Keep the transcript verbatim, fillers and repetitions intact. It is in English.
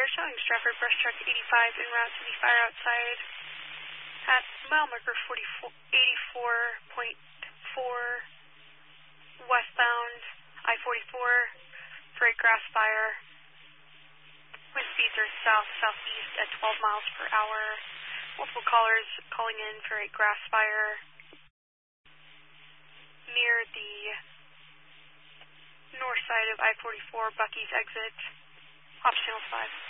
showing Stratford brush truck eighty-five en route to the fire outside at mile marker eighty-four point four westbound I forty-four for a grass fire. Wind speeds are south-southeast at twelve miles per hour. Multiple callers calling in for a grass fire near the north side of I forty-four Bucky's exit off Channel five.